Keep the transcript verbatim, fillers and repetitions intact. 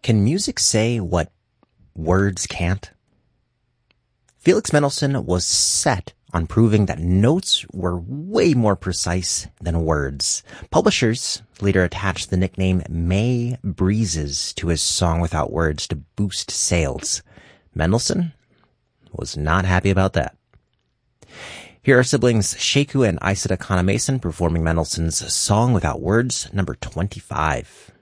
Can music say what words can't? Felix Mendelssohn was set on proving that notes were way more precise than words. Publishers later attached the nickname May Breezes to his Song Without Words to boost sales. Mendelssohn was not happy about that. Here are siblings Sheku and Aissata Kana Mason performing Mendelssohn's Song Without Words, number twenty-five.